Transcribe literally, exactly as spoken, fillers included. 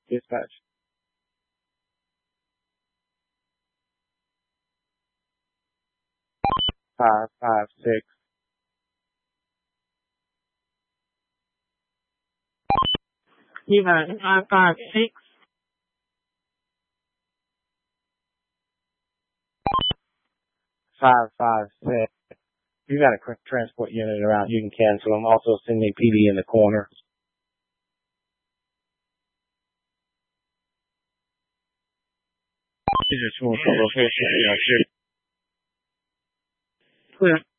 Dispatch. Five, five, six. You got five, five, six. Five, five, six. You got a transport unit around, you can cancel them. Also send me P D in the corner. Is this one location? Clear.